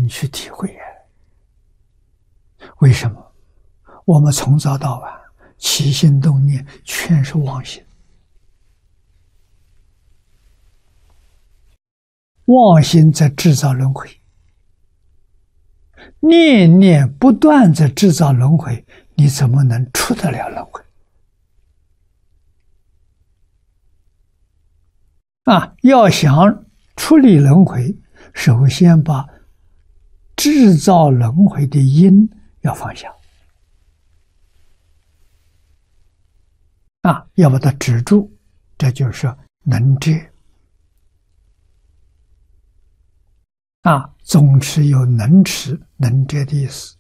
去体会呀。为什么？我们从早到晚起心动念全是妄心，妄心在制造轮回，念念不断在制造轮回，你怎么能出得了轮回？要想处理轮回，首先把制造轮回的因要放下，要把它止住，这就是能知。总持有能持能遮的意思，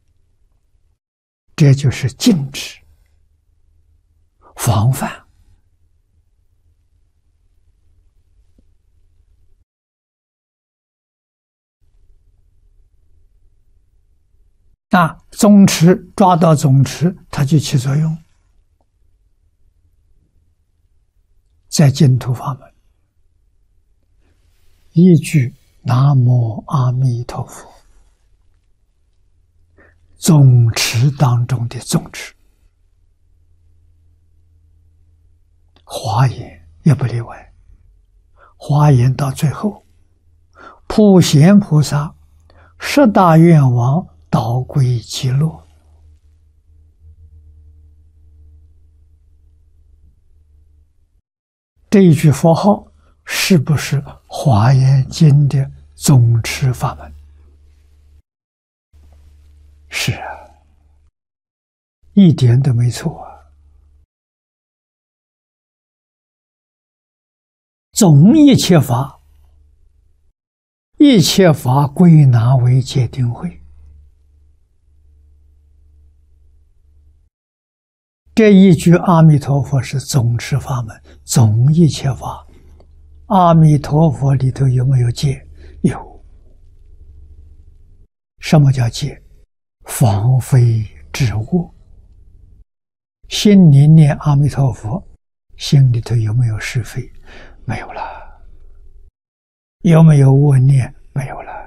这就是禁止、防范。总持抓到总持，它就起作用。在净土法门，一句南无阿弥陀佛，总持当中的总持，华严也不例外。华严到最后，普贤菩萨十大愿王导归极乐，这一句佛号是不是华严经的总持法门？是啊，一点都没错啊。总一切法，一切法归纳为戒定慧。这一句阿弥陀佛是总持法门，总一切法。阿弥陀佛里头有没有戒？有。什么叫戒？防非止恶。心里念阿弥陀佛，心里头有没有是非？没有了。有没有恶念？没有了。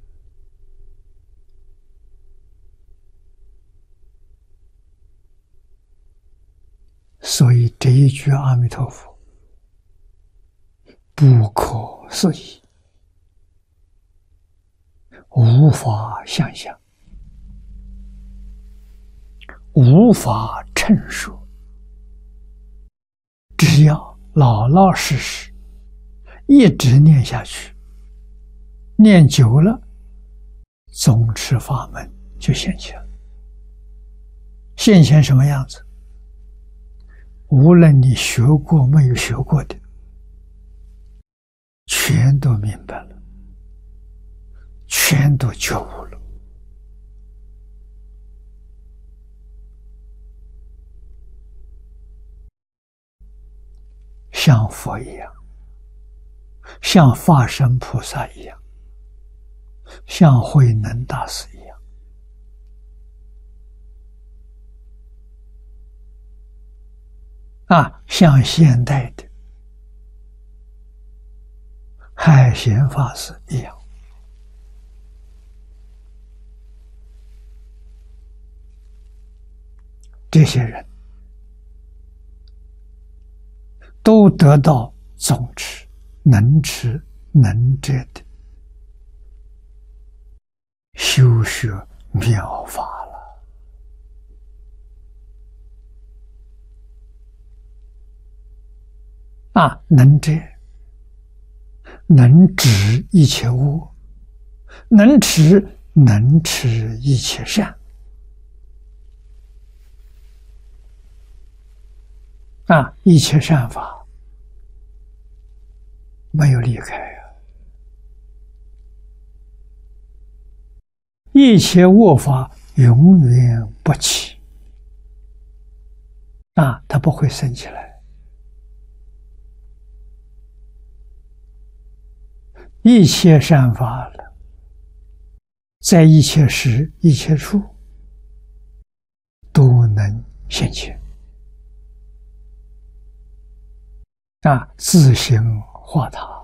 所以这一句阿弥陀佛不可思议，无法想象，无法陈述。只要老老实实一直念下去，念久了，总持法门就现前了。现前什么样子？无论你学过没有学过的，全都明白了，全都觉悟了。像佛一样，像法身菩萨一样，像慧能大师一样。像现代的海贤法师一样，这些人都得到总持、能持、能遮的修学妙法了。能遮，能止一切恶，能持一切善。一切善法没有离开一切恶法永远不起它不会升起来。一切善法了，在一切时一切处都能现前自行化他。